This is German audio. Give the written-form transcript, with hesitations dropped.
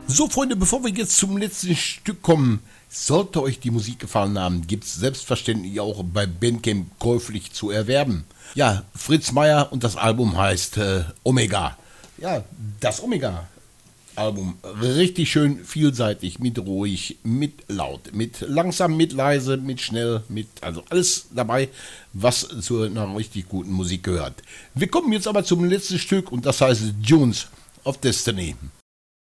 So, Freunde, bevor wir jetzt zum letzten Stück kommen, sollte euch die Musik gefallen haben, gibt es selbstverständlich auch bei Bandcamp käuflich zu erwerben. Ja, Fritz Meier und das Album heißt Omega. Ja, das Omega-Album. Richtig schön vielseitig, mit ruhig, mit laut, mit langsam, mit leise, mit schnell, mit also alles dabei, was zu einer richtig guten Musik gehört. Wir kommen jetzt aber zum letzten Stück und das heißt Dunes of Destiny.